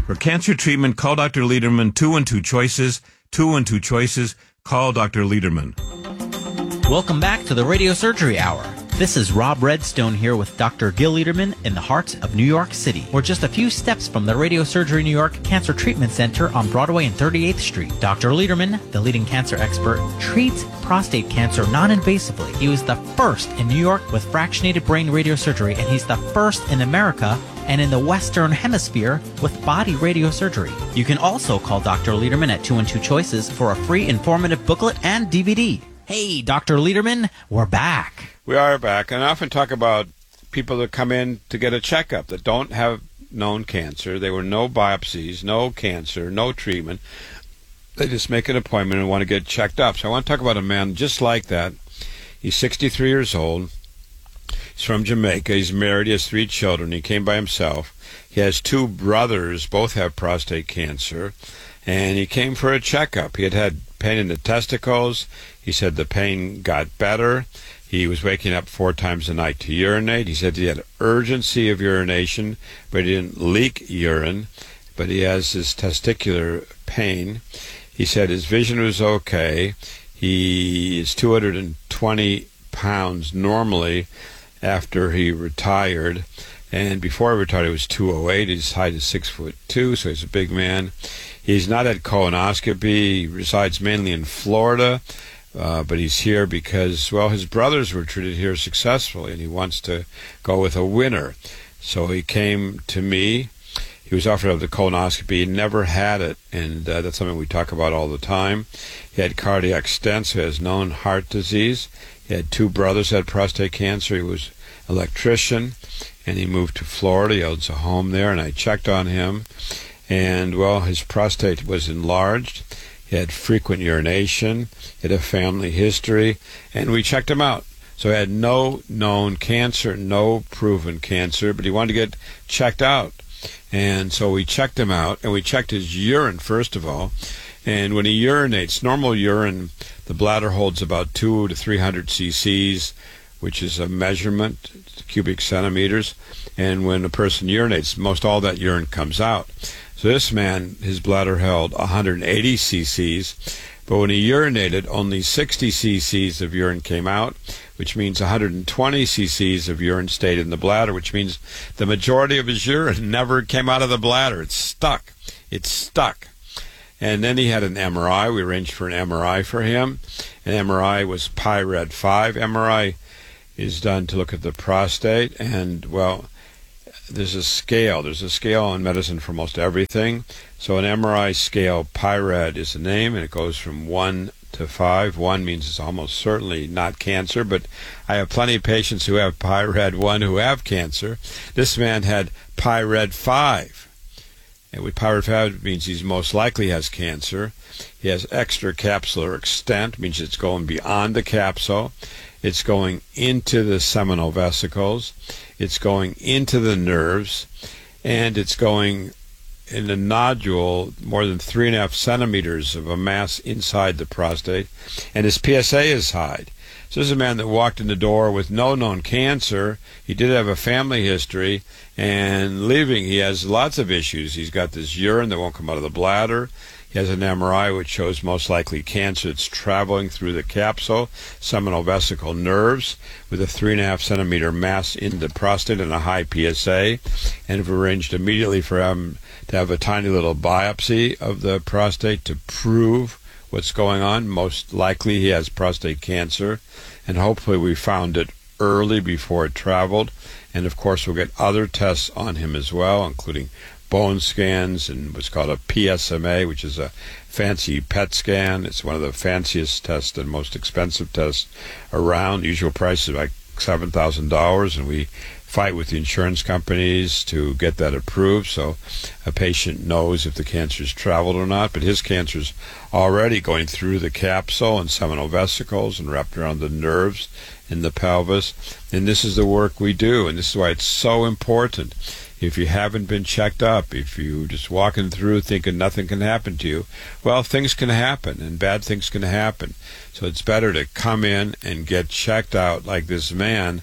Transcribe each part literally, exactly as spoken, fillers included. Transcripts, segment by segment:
For cancer treatment, call Doctor Lederman. Two and two choices. Two and two choices. Call Doctor Lederman. Welcome back to the Radio Surgery Hour. This is Rob Redstone here with Doctor Gil Lederman in the heart of New York City. We're just a few steps from the Radio Surgery New York Cancer Treatment Center on Broadway and thirty-eighth Street. Doctor Lederman, the leading cancer expert, treats prostate cancer non-invasively. He was the first in New York with fractionated brain radiosurgery, and he's the first in America and in the Western Hemisphere with body radiosurgery. You can also call Doctor Lederman at two and two choices for a free informative booklet and D V D. Hey, Doctor Lederman, we're back. We are back, and I often talk about people that come in to get a checkup that don't have known cancer. There were no biopsies, no cancer, no treatment. They just make an appointment and want to get checked up. So I want to talk about a man just like that. He's sixty-three years old. He's from Jamaica. He's married. He has three children. He came by himself. He has two brothers. Both have prostate cancer. And he came for a checkup. He had had pain in the testicles. He said the pain got better. He was waking up four times a night to urinate. He said he had urgency of urination, but he didn't leak urine. But he has this testicular pain. He said his vision was okay. He is two hundred twenty pounds normally after he retired. And before he retired, he was two oh eight. His height is six foot two, so he's a big man. He's not had colonoscopy. He resides mainly in Florida. Uh, but he's here because, well, his brothers were treated here successfully, and he wants to go with a winner. So he came to me. He was offered the colonoscopy. He never had it, and uh, that's something we talk about all the time. He had cardiac stents. He has known heart disease. He had two brothers who had prostate cancer. He was an electrician, and he moved to Florida. He owns a home there, and I checked on him. And, well, his prostate was enlarged. He had frequent urination, he had a family history, and we checked him out. So he had no known cancer, no proven cancer, but he wanted to get checked out. And so we checked him out, and we checked his urine, first of all. And when he urinates, normal urine, the bladder holds about two to three hundred cc's, which is a measurement, cubic centimeters. And when a person urinates, most all that urine comes out. So this man, his bladder held one hundred eighty cc's, but when he urinated, only sixty cc's of urine came out, which means one hundred twenty cc's of urine stayed in the bladder, which means the majority of his urine never came out of the bladder. It's stuck. It's stuck. And then he had an M R I. We arranged for an M R I for him. An M R I was P I R E D five. M R I is done to look at the prostate, and, well, there's a scale. There's a scale in medicine for most everything. So an M R I scale, P I R E D is the name, and it goes from one to five. One means it's almost certainly not cancer, but I have plenty of patients who have P I R E D one who have cancer. This man had P I R E D five. And with P I R E D five, it means he most likely has cancer. He has extracapsular extent, means it's going beyond the capsule. It's going into the seminal vesicles. It's going into the nerves, and it's going in a nodule more than three and a half centimeters of a mass inside the prostate, and his P S A is high. So this is a man that walked in the door with no known cancer. He did have a family history, and leaving, he has lots of issues. He's got this urine that won't come out of the bladder. He has an M R I which shows most likely cancer. It's traveling through the capsule, seminal vesicle nerves, with a three and a half centimeter mass in the prostate and a high P S A. And have arranged immediately for him to have a tiny little biopsy of the prostate to prove what's going on. Most likely he has prostate cancer, and hopefully we found it early before it traveled. And of course we'll get other tests on him as well, including bone scans and what's called a P S M A, which is a fancy P E T scan. It's one of the fanciest tests and most expensive tests around. The usual price is like seven thousand dollars, and we fight with the insurance companies to get that approved so a patient knows if the cancer's traveled or not. But his cancer's already going through the capsule and seminal vesicles and wrapped around the nerves in the pelvis. And this is the work we do, and this is why it's so important. If you haven't been checked up, if you're just walking through thinking nothing can happen to you, well, things can happen, and bad things can happen. So it's better to come in and get checked out like this man,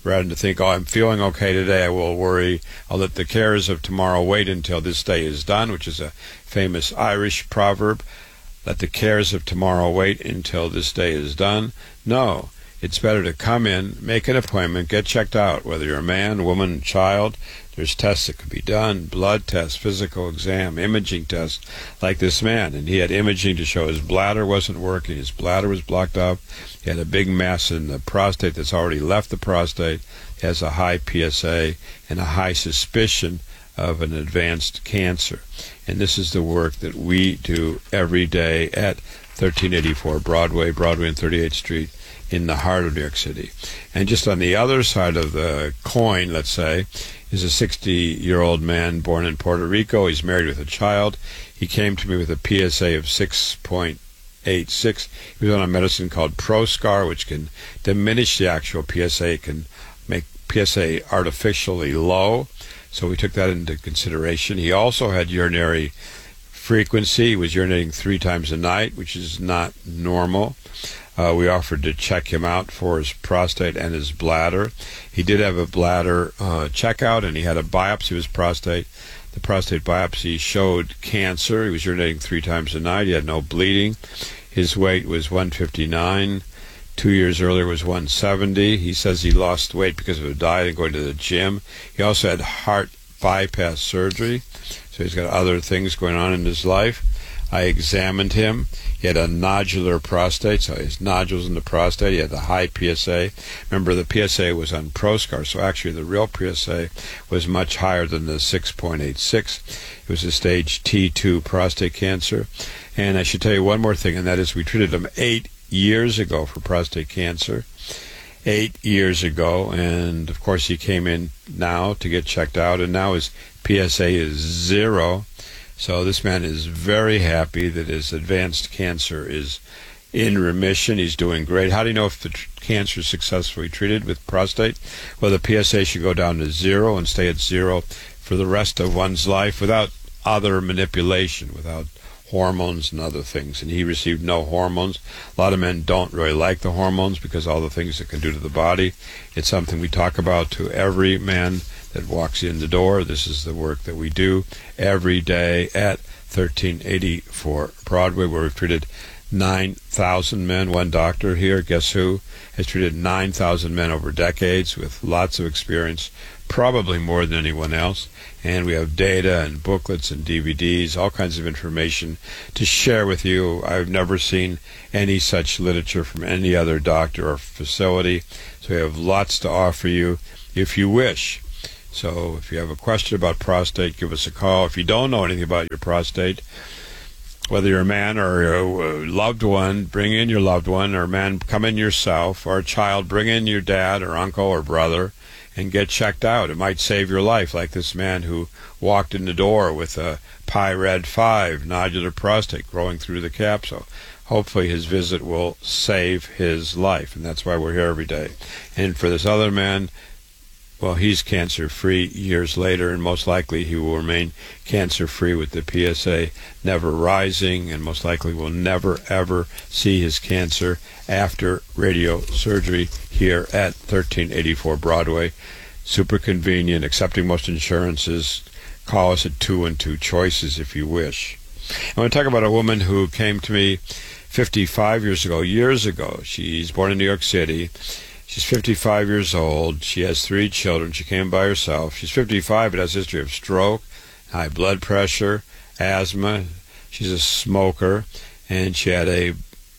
rather than to think, oh, I'm feeling okay today, I will worry. I'll let the cares of tomorrow wait until this day is done, which is a famous Irish proverb. Let the cares of tomorrow wait until this day is done. No, it's better to come in, make an appointment, get checked out, whether you're a man, woman, child. There's tests that could be done, blood tests, physical exam, imaging tests, like this man. And he had imaging to show his bladder wasn't working. His bladder was blocked up. He had a big mass in the prostate that's already left the prostate. He has a high P S A and a high suspicion of an advanced cancer. And this is the work that we do every day at thirteen eighty-four Broadway, Broadway and thirty-eighth Street in the heart of New York City. And just on the other side of the coin, let's say, is a sixty-year-old man born in Puerto Rico. He's married with a child. He came to me with a P S A of six point eight six. He was on a medicine called Proscar, which can diminish the actual P S A. It can make P S A artificially low. So we took that into consideration. He also had urinary frequency. He was urinating three times a night, which is not normal. Uh, we offered to check him out for his prostate and his bladder. He did have a bladder uh, checkout, and he had a biopsy of his prostate. The prostate biopsy showed cancer. He was urinating three times a night. He had no bleeding. His weight was one fifty-nine. Two years earlier was one seventy. He says he lost weight because of a diet and going to the gym. He also had heart bypass surgery, so he's got other things going on in his life. I examined him. He had a nodular prostate, so his nodules in the prostate. He had a high P S A. Remember, the P S A was on Proscar, so actually the real P S A was much higher than the six point eight six. It was a stage T two prostate cancer. And I should tell you one more thing, and that is we treated him eight years ago for prostate cancer. Eight years ago, and of course he came in now to get checked out, and now his P S A is zero. So this man is very happy that his advanced cancer is in remission. He's doing great. How do you know if the tr- cancer is successfully treated with prostate? Well, the P S A should go down to zero and stay at zero for the rest of one's life without other manipulation, without hormones and other things. And he received no hormones. A lot of men don't really like the hormones because all the things it can do to the body. It's something we talk about to every man that walks in the door. This is the work that we do every day at thirteen eighty-four Broadway, where we've treated nine thousand men. One doctor here, guess who, has treated nine thousand men over decades with lots of experience, probably more than anyone else. And we have data and booklets and D V Ds, all kinds of information to share with you. I've never seen any such literature from any other doctor or facility. So we have lots to offer you if you wish. So if you have a question about prostate, give us a call. If you don't know anything about your prostate, whether you're a man or a loved one, bring in your loved one, or a man, come in yourself, or a child, bring in your dad or uncle or brother and get checked out. It might save your life, like this man who walked in the door with a P I R A D five nodular prostate growing through the capsule. Hopefully his visit will save his life, and that's why we're here every day. And for this other man, well, he's cancer-free years later, and most likely he will remain cancer-free with the P S A never rising, and most likely will never, ever see his cancer after radio surgery here at thirteen eighty-four Broadway. Super convenient, accepting most insurances. Call us at two and two choices if you wish. I want to talk about a woman who came to me fifty-five years ago, years ago. She's born in New York City. She's fifty-five years old. She has three children. She came by herself. She's fifty-five, but has a history of stroke, high blood pressure, asthma. She's a smoker, and she had a,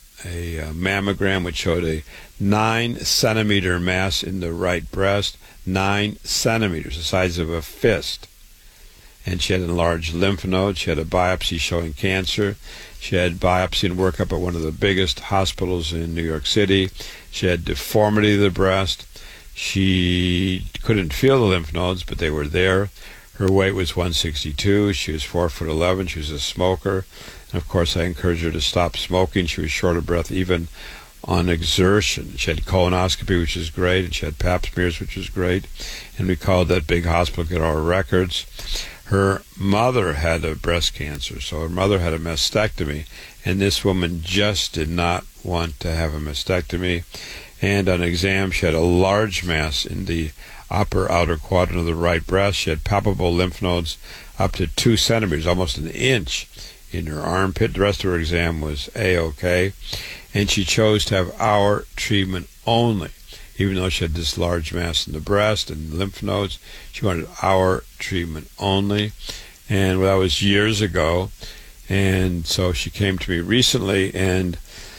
a, a mammogram which showed a nine centimeter mass in the right breast, nine centimeters, the size of a fist. And she had enlarged lymph nodes. She had a biopsy showing cancer. She had biopsy and workup at one of the biggest hospitals in New York City. She had deformity of the breast. She couldn't feel the lymph nodes, but they were there. Her weight was one sixty-two. She was four foot eleven. She was a smoker. And of course, I encouraged her to stop smoking. She was short of breath even on exertion. She had colonoscopy, which is great, and she had pap smears, which is great. And we called that big hospital to get our records. Her mother had a breast cancer, so her mother had a mastectomy, and this woman just did not want to have a mastectomy. And on exam, she had a large mass in the upper outer quadrant of the right breast. She had palpable lymph nodes up to two centimeters, almost an inch, in her armpit. The rest of her exam was A-OK. And she chose to have our treatment only. Even though she had this large mass in the breast and lymph nodes, she wanted our treatment only. And that was years ago. And so she came to me recently, and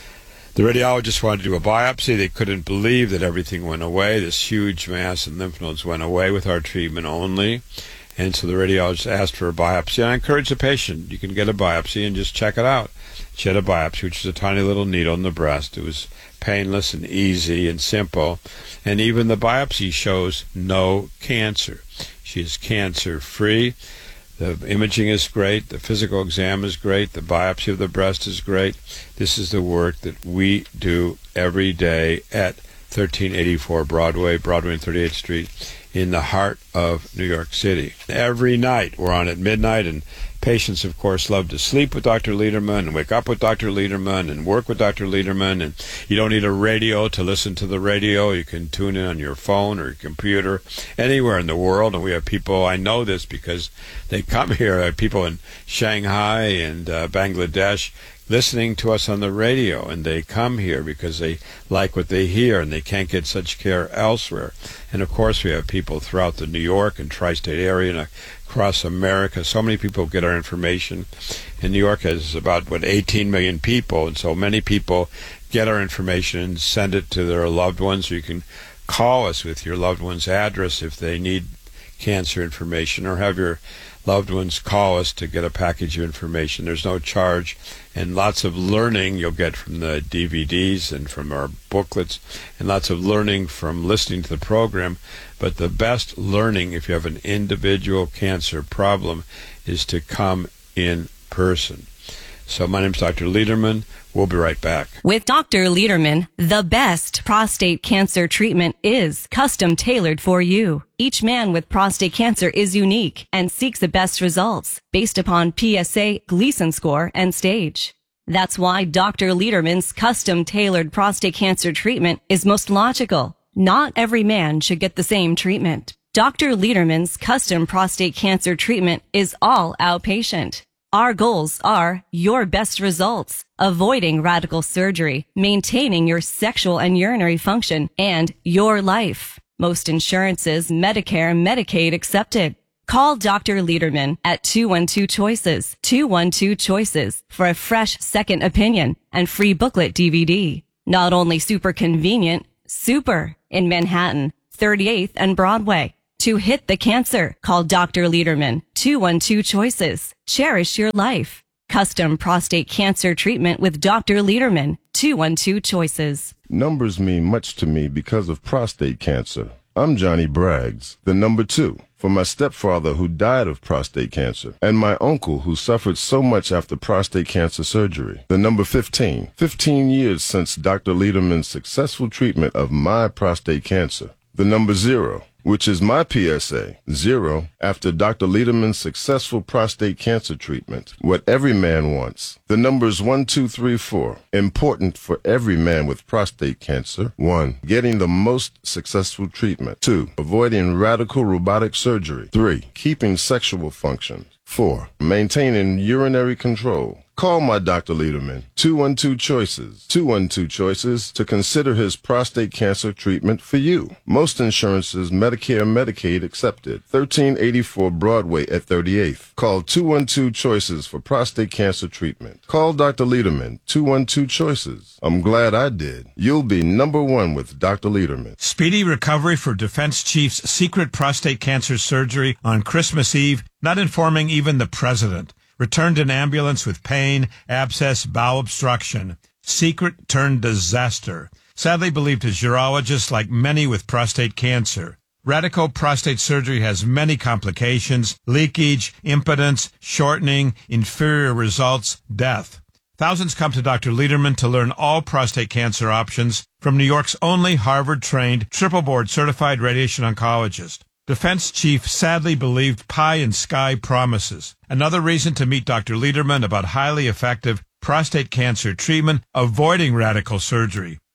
the radiologist wanted to do a biopsy. They couldn't believe that everything went away. This huge mass and lymph nodes went away with our treatment only. And so the radiologist asked for a biopsy. And I encouraged the patient, you can get a biopsy and just check it out. She had a biopsy, which was a tiny little needle in the breast. It was painless and easy and simple. And even the biopsy shows no cancer. She is cancer-free. The imaging is great. The physical exam is great. The biopsy of the breast is great. This is the work that we do every day at thirteen eighty-four Broadway, Broadway and thirty-eighth Street, in the heart of New York City. Every night we're on at midnight, and patients, of course, love to sleep with Doctor Lederman and wake up with Doctor Lederman and work with Doctor Lederman. And you don't need a radio to listen to the radio. You can tune in on your phone or your computer anywhere in the world. And we have people, I know this because they come here, I have people in Shanghai and uh, Bangladesh listening to us on the radio, and they come here because they like what they hear and they can't get such care elsewhere. And of course we have people throughout the New York and tri-state area and across America. So many people get our information. And New York has about, what, eighteen million people, and so many people get our information and send it to their loved ones. You can call us with your loved one's address if they need cancer information, or have your loved ones call us to get a package of information. There's no charge, and lots of learning you'll get from the D V Ds and from our booklets, and lots of learning from listening to the program. But the best learning, if you have an individual cancer problem, is to come in person. So my name's Doctor Lederman. We'll be right back. With Doctor Lederman, the best prostate cancer treatment is custom tailored for you. Each man with prostate cancer is unique and seeks the best results based upon P S A, Gleason score, and stage. That's why Doctor Lederman's custom tailored prostate cancer treatment is most logical. Not every man should get the same treatment. Doctor Lederman's custom prostate cancer treatment is all outpatient. Our goals are your best results, avoiding radical surgery, maintaining your sexual and urinary function, and your life. Most insurances, Medicare, Medicaid accepted. Call Doctor Lederman at two one two choices, two one two choices for a fresh second opinion and free booklet D V D. Not only super convenient, super in Manhattan, thirty-eighth and Broadway. To hit the cancer, call Doctor Lederman, two one two choices. Cherish your life. Custom prostate cancer treatment with Doctor Lederman, two one two choices. Numbers mean much to me because of prostate cancer. I'm Johnny Braggs, the number two, for my stepfather who died of prostate cancer, and my uncle who suffered so much after prostate cancer surgery. The number fifteen, fifteen years since Doctor Lederman's successful treatment of my prostate cancer. The number zero, which is my P S A, zero, after Doctor Lederman's successful prostate cancer treatment. What every man wants. The numbers one, two, three, four, important for every man with prostate cancer. One, getting the most successful treatment. Two, avoiding radical robotic surgery. Three, keeping sexual function. Four, maintaining urinary control. Call my Doctor Lederman, two one two choices, two one two choices, to consider his prostate cancer treatment for you. Most insurances, Medicare, Medicaid accepted. thirteen eighty-four Broadway at thirty-eighth. Call two one two choices for prostate cancer treatment. Call Doctor Lederman, two one two choices. I'm glad I did. You'll be number one with Doctor Lederman. Speedy recovery for Defense Chief's secret prostate cancer surgery on Christmas Eve, not informing even the president. Returned in ambulance with pain, abscess, bowel obstruction. Secret turned disaster. Sadly believed his urologist, like many with prostate cancer. Radical prostate surgery has many complications: leakage, impotence, shortening, inferior results, death. Thousands come to Doctor Lederman to learn all prostate cancer options from New York's only Harvard-trained, triple-board certified radiation oncologist. Defense Chief sadly believed pie in sky promises. Another reason to meet Doctor Lederman about highly effective prostate cancer treatment, avoiding radical surgery.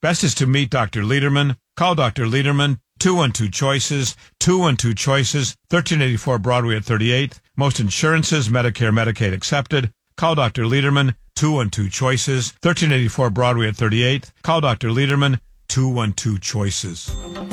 Best is to meet Doctor Lederman. Call Doctor Lederman, two one two choices, two one two choices, thirteen eighty-four Broadway at thirty-eighth. Most insurances, Medicare, Medicaid accepted. Call Doctor Lederman, two one two choices, thirteen eighty-four Broadway at thirty-eighth. Call Doctor Lederman, two one two choices.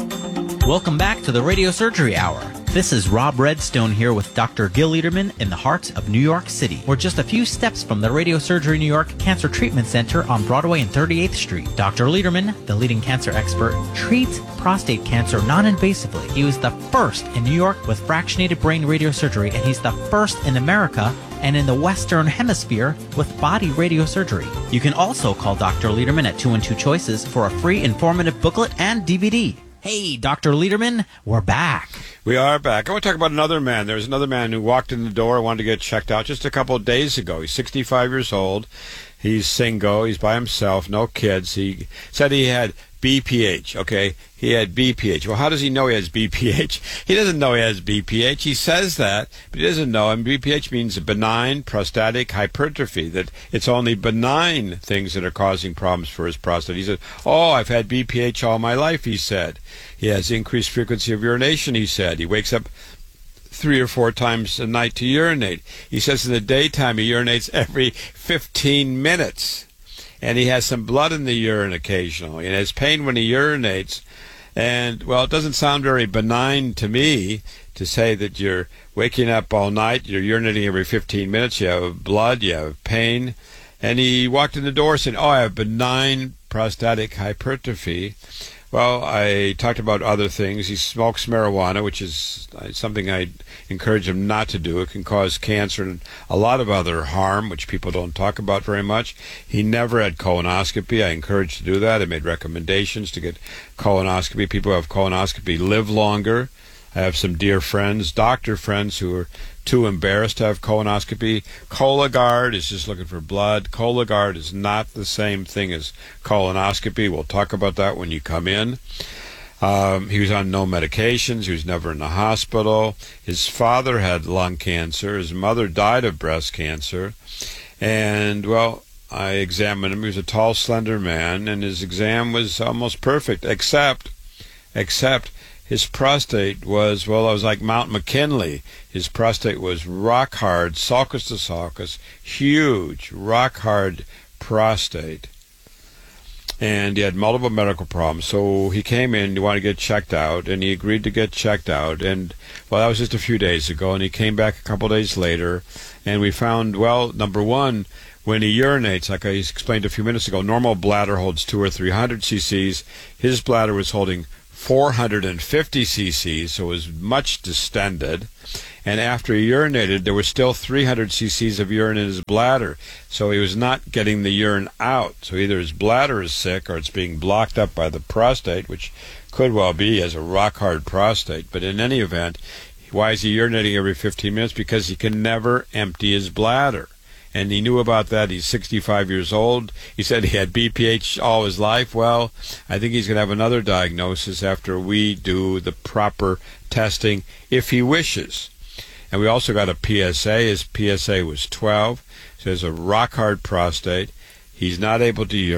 Welcome back to the Radio Surgery Hour. This is Rob Redstone here with Doctor Gil Lederman in the heart of New York City. We're just a few steps from the Radio Surgery New York Cancer Treatment Center on Broadway and thirty-eighth Street. Doctor Lederman, the leading cancer expert, treats prostate cancer non-invasively. He was the first in New York with fractionated brain radiosurgery, and he's the first in America and in the Western Hemisphere with body radiosurgery. You can also call Doctor Lederman at two one two choices for a free informative booklet and D V D. Hey, Doctor Lederman, we're back. We are back. I want to talk about another man. There was another man who walked in the door, wanted to get checked out just a couple of days ago. He's sixty-five years old. He's single. He's by himself, no kids. He said he had B P H, okay? He had B P H. Well, how does he know he has B P H? He doesn't know he has B P H. He says that, but he doesn't know. And B P H means benign prostatic hypertrophy, that it's only benign things that are causing problems for his prostate. He said, oh, I've had B P H all my life, he said. He has increased frequency of urination, he said. He wakes up three or four times a night to urinate. He says in the daytime he urinates every fifteen minutes. And he has some blood in the urine occasionally, and has pain when he urinates. And, well, it doesn't sound very benign to me to say that you're waking up all night, you're urinating every fifteen minutes, you have blood, you have pain. And he walked in the door saying, oh, I have benign prostatic hypertrophy. Well, I talked about other things. He smokes marijuana, which is something I encourage him not to do. It can cause cancer and a lot of other harm, which people don't talk about very much. He never had colonoscopy. I encourage to do that. I made recommendations to get colonoscopy. People who have colonoscopy live longer. I have some dear friends, doctor friends, who are too embarrassed to have colonoscopy. Cologuard is just looking for blood. Cologuard is not the same thing as colonoscopy. We'll talk about that when you come in. Um, he was on no medications. He was never in the hospital. His father had lung cancer. His mother died of breast cancer. And, well, I examined him. He was a tall, slender man, and his exam was almost perfect, except, except, his prostate was, well, it was like Mount McKinley. His prostate was rock hard, sulcus to sulcus, huge, rock hard prostate. And he had multiple medical problems. So he came in, he wanted to get checked out, and he agreed to get checked out. And, well, that was just a few days ago. And he came back a couple days later, and we found, well, number one, when he urinates, like I explained a few minutes ago, normal bladder holds two or three hundred cc's. His bladder was holding four hundred fifty cc's, so it was much distended. And after he urinated, there was still three hundred cc's of urine in his bladder. So he was not getting the urine out. So either his bladder is sick or it's being blocked up by the prostate, which could well be as a rock-hard prostate. But in any event, why is he urinating every fifteen minutes? Because he can never empty his bladder. And he knew about that. He's sixty-five years old. He said he had B P H all his life. Well, I think he's going to have another diagnosis after we do the proper testing, if he wishes. And we also got a P S A. His P S A was twelve. So he has a rock-hard prostate. He's not able to